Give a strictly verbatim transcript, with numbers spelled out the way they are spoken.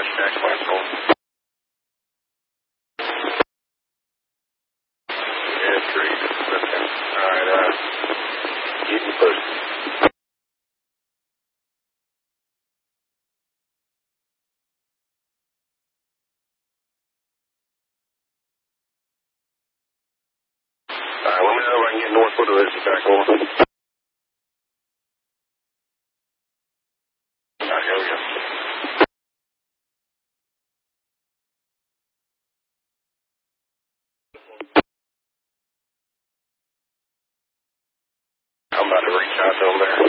dispatch, Jack Lansing. Yeah, three. Okay. Alright, uh, keep me posted. Alright, let me know if I can get Northwood or this back on. Alright, here we go. I'm about to reach out to him there.